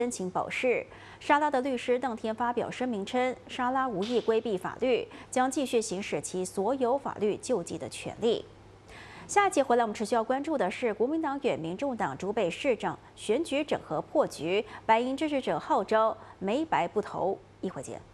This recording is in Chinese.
申请保释。莎拉的律师当天发表声明称，莎拉无意规避法律，将继续行使其所有法律救济的权利。下一节回来，我们持续要关注的是国民党与民众党竹北市长选举整合破局，白银支持者号召没白不投。一会见。